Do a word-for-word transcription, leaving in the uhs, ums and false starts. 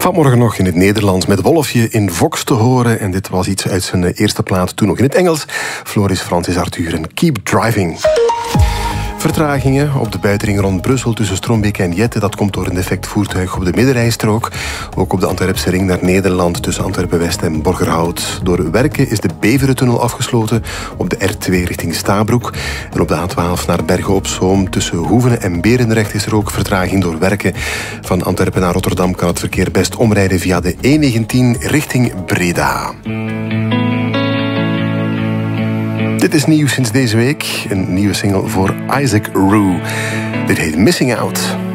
Vanmorgen nog in het Nederlands met Wolfje in Vox te horen. En dit was iets uit zijn eerste plaat, toen nog in het Engels. Floris Francis Arthur en Keep Driving. Vertragingen op de buitenring rond Brussel tussen Strombeek en Jette. Dat komt door een defect voertuig op de middenrijstrook. Ook op de Antwerpse ring naar Nederland tussen Antwerpen-West en Borgerhout. Door werken is de Beverentunnel afgesloten op de R twee richting Stabroek. En op de A twaalf naar Bergen-op-Zoom tussen Hoevenen en Berendrecht is er ook vertraging door werken. Van Antwerpen naar Rotterdam kan het verkeer best omrijden via de E negentien richting Breda. Dit is nieuw sinds deze week. Een nieuwe single voor Isaac Rue. Dit heet Missing Out.